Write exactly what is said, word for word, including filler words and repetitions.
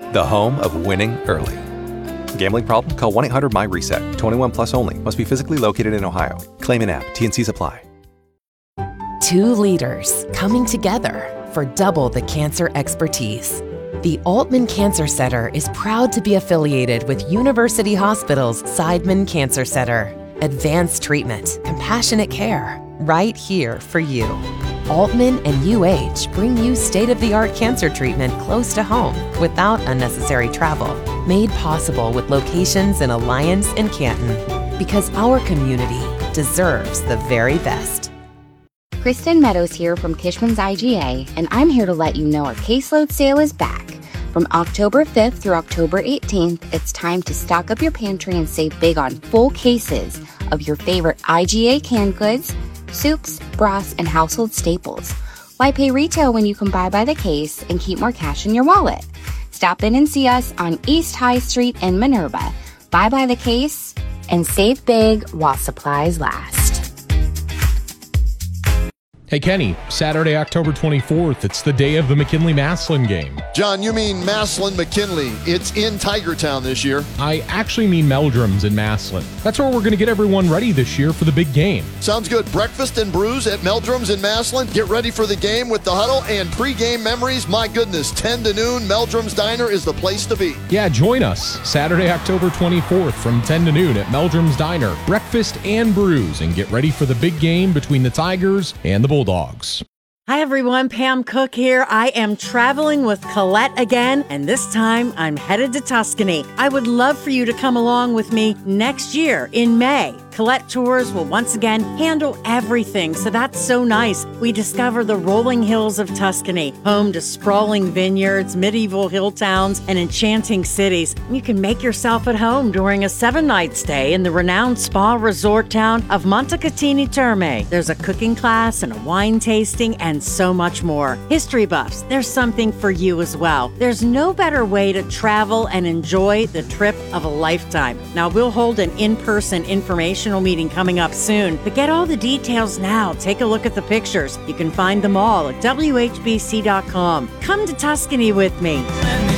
the home of winning early. Gambling problem? Call one eight hundred my reset. twenty-one plus only. Must be physically located in Ohio. Claim in app. T N Cs apply. Two leaders coming together for double the cancer expertise. The Altman Cancer Center is proud to be affiliated with University Hospital's Seidman Cancer Center. Advanced treatment, compassionate care, right here for you. Altman and U H bring you state-of-the-art cancer treatment close to home without unnecessary travel. Made possible with locations in Alliance and Canton. Because our community deserves the very best. Kristen Meadows here from Kishman's I G A, and I'm here to let you know our caseload sale is back. From October fifth through October eighteenth, it's time to stock up your pantry and save big on full cases of your favorite I G A canned goods, soups, broths, and household staples. Why pay retail when you can buy by the case and keep more cash in your wallet? Stop in and see us on East High Street in Minerva. Buy by the case and save big while supplies last. Hey, Kenny, Saturday, October twenty-fourth, it's the day of the McKinley-Massillon game. John, you mean Massillon-McKinley. It's in Tigertown this year. I actually mean Meldrum's in Massillon. That's where we're going to get everyone ready this year for the big game. Sounds good. Breakfast and brews at Meldrum's in Massillon. Get ready for the game with the huddle and pre-game memories. My goodness, ten to noon, Meldrum's Diner is the place to be. Yeah, join us Saturday, October twenty-fourth from ten to noon at Meldrum's Diner. Breakfast and brews, and get ready for the big game between the Tigers and the Bulldogs. Bulldogs. Hi everyone, Pam Cook here. I am traveling with Colette again, and this time I'm headed to Tuscany. I would love for you to come along with me next year in May. Colette Tours will once again handle everything, so that's so nice. We discover the rolling hills of Tuscany, home to sprawling vineyards, medieval hill towns, and enchanting cities. You can make yourself at home during a seven-night stay in the renowned spa resort town of Montecatini Terme. There's a cooking class and a wine tasting and so much more. History buffs, there's something for you as well. There's no better way to travel and enjoy the trip of a lifetime. Now, we'll hold an in-person informational meeting coming up soon, but get all the details now. Take a look at the pictures. You can find them all at W H B C dot com. Come to Tuscany with me. Let me